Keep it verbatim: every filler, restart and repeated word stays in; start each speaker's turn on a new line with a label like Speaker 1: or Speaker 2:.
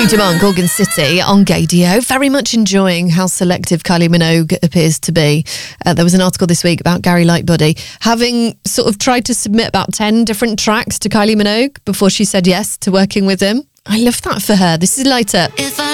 Speaker 1: Judah Monk, Gorgon City on Gaydio. Very much enjoying how selective Kylie Minogue appears to be. Uh, there was an article this week about Gary Lightbody having sort of tried to submit about ten different tracks to Kylie Minogue before she said yes to working with him. I love that for her. This is Lighter.